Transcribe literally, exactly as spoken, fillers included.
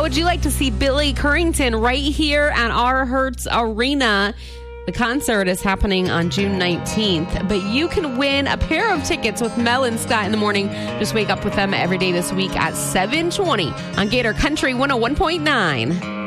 would you like to see Billy Currington right here at our Hertz Arena? The concert is happening on June nineteenth, but you can win a pair of tickets with Mel and Scott in the morning. Just wake up with them every day this week at seven twenty on Gator Country one oh one point nine.